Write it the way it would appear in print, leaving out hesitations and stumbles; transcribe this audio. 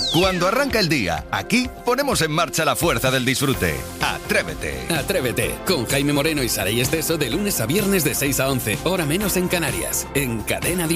Cuando arranca el día, aquí ponemos en marcha la fuerza del disfrute. Atrévete. Atrévete, con Jaime Moreno y Saray Esteso de lunes a viernes de 6 a 11, hora menos en Canarias, en Cadena 10.